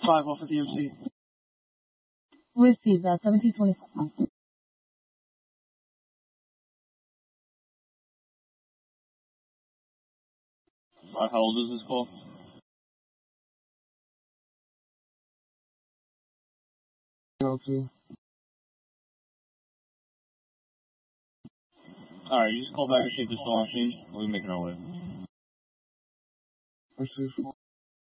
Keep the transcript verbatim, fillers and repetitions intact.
five off at the M C. Received that, seventeen twenty-five. Uh, how old is this call? zero two. Alright, you just call back and see if they're still on scene. We'll be making our way. Received.